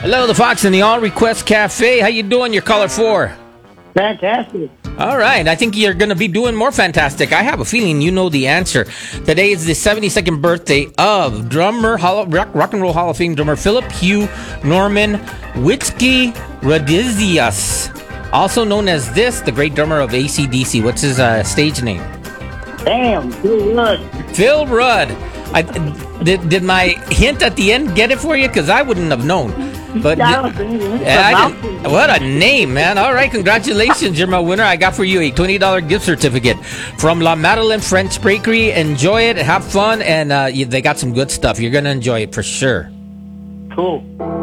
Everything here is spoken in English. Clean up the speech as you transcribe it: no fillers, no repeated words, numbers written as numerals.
Hello, the Fox and the All Request Cafe. How you doing? You're caller 4. Fantastic. All right. I think you're going to be doing more fantastic. I have a feeling you know the answer. Today is the 72nd birthday of drummer, Rock and Roll Hall of Fame drummer Philip Hugh Norman Witzke Radizius, also known as the great drummer of AC/DC. What's his stage name? Damn, Phil Rudd. Phil Rudd. Did my hint at the end get it for you? Because I wouldn't have known. But what a name, man. All right, congratulations. You're my winner. I got for you a $20 gift certificate from La Madeleine French Bakery. Enjoy it, have fun, and they got some good stuff. You're going to enjoy it for sure. Cool.